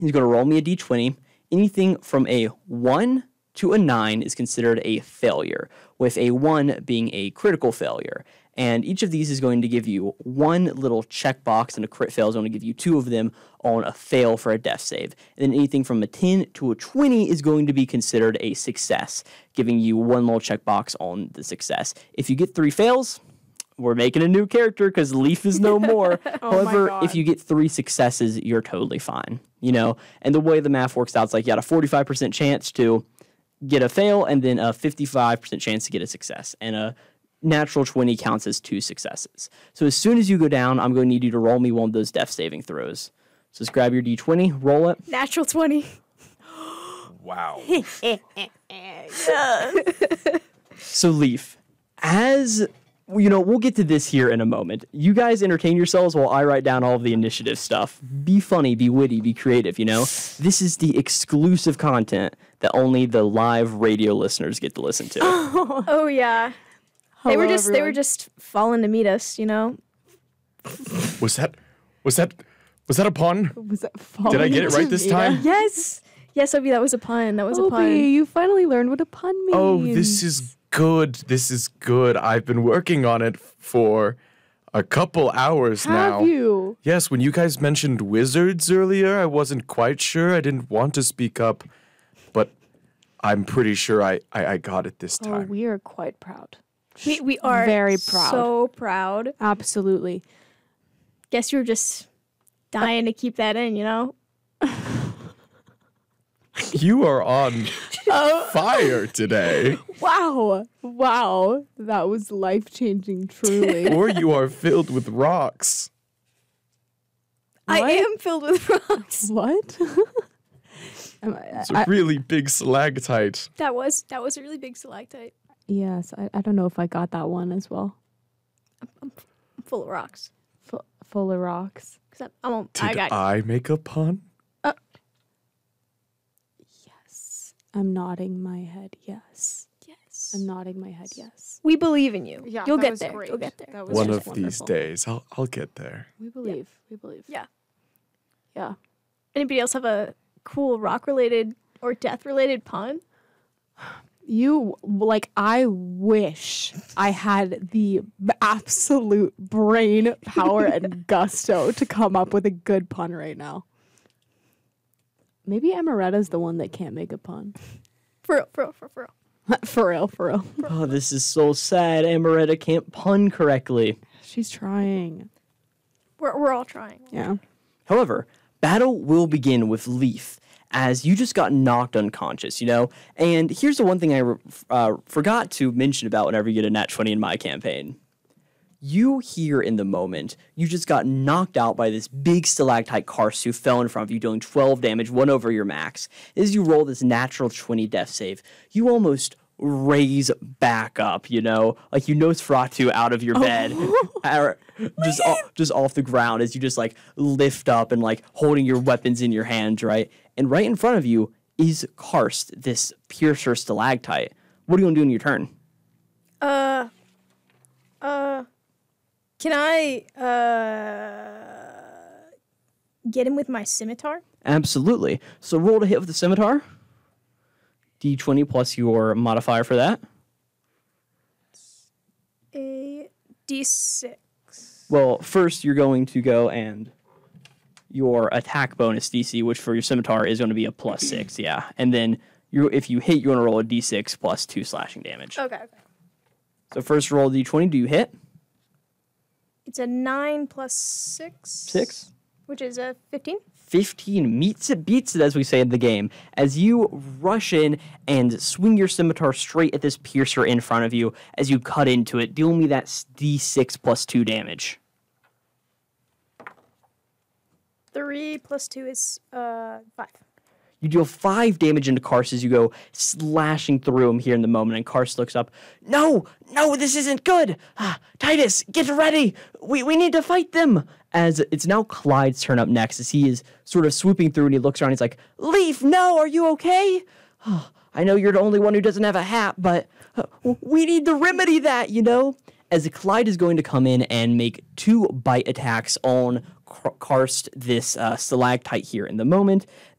He's going to roll me a d20. Anything from a 1 to a 9 is considered a failure, with a 1 being a critical failure. And each of these is going to give you one little checkbox, and a crit fail is going to give you 2 of them on a fail for a death save. And then anything from a 10 to a 20 is going to be considered a success, giving you one little checkbox on the success. If you get 3 fails, we're making a new character because Leaf is no more. However, if you get 3 successes, you're totally fine, you know? And the way the math works out, it's like you got a 45% chance to get a fail and then a 55% chance to get a success. And a natural 20 counts as 2 successes. So as soon as you go down, I'm going to need you to roll me one of those death saving throws. So just grab your d20, roll it. Natural 20. Wow. So Leaf, as you know, we'll get to this here in a moment. You guys entertain yourselves while I write down all of the initiative stuff. Be funny, be witty, be creative, you know? This is the exclusive content that only the live radio listeners get to listen to. Oh yeah. They were just falling to meet us, you know. Was that a pun? Was that Did I get it right this time? Yes. Yes, Obi, that was a pun. That was a pun. You finally learned what a pun means. Oh, this is good. This is good. I've been working on it for a couple hours now. Have you? Yes, when you guys mentioned wizards earlier, I wasn't quite sure. I didn't want to speak up, but I'm pretty sure I got it this Oh, time. we are quite proud. We are very proud. So proud. Absolutely. Guess you were just dying to keep that in, you know? You are on fire today. Wow. That was life-changing, truly. Or you are filled with rocks. I What? am filled with rocks. What? It's a really big stalactite. That was a really big stalactite. Yes, I don't know if I got that one as well. I'm full of rocks. Full of rocks. Did I make a pun? Yes. I'm nodding my head, yes. Yes. I'm nodding my head, yes. We believe in you. Yeah, You'll that get was there. great. You'll get there. That was One just of these wonderful. days, I'll get there. We believe. We believe. Yeah. Yeah. Anybody else have a cool rock-related or death-related pun? I wish I had the absolute brain power and gusto to come up with a good pun right now. Maybe Amaretta's the one that can't make a pun. For real. For real. Oh, this is so sad. Amaretta can't pun correctly. She's trying. We're all trying. Yeah. However, battle will begin with Leaf, as you just got knocked unconscious, you know? And here's the one thing I forgot to mention about whenever you get a nat 20 in my campaign. You here in the moment, you just got knocked out by this big stalactite karst who fell in front of you, doing 12 damage, 1 over your max. As you roll this natural 20 death save, you almost raise back up, you know? Like you Nosferatu out of your bed, just off the ground as you just like lift up and like holding your weapons in your hands, right? And right in front of you is Karst, this piercer stalactite. What are you gonna do in your turn? Can I get him with my scimitar? Absolutely. So roll to hit with the scimitar. D20 plus your modifier for that. A D6. Well, first you're going to go and your attack bonus DC, which for your scimitar is going to be a +6, yeah. And then if you hit, you're going to roll a D6 plus 2 slashing damage. Okay. So first roll D20. Do you hit? It's a 9 plus 6. 6. Which is a 15. 15 meets it, beats it, as we say in the game, as you rush in and swing your scimitar straight at this piercer in front of you as you cut into it. Deal me that D6 plus 2 damage. 3 plus 2 is 5. You deal 5 damage into Karst as you go slashing through him here in the moment, and Karst looks up. No, this isn't good. Titus, get ready. We need to fight them. As it's now Clyde's turn up next, as he is sort of swooping through and he looks around. He's like, Leaf, no, are you okay? I know you're the only one who doesn't have a hat, but we need to remedy that, you know? As Clyde is going to come in and make 2 bite attacks on karst this stalactite here in the moment,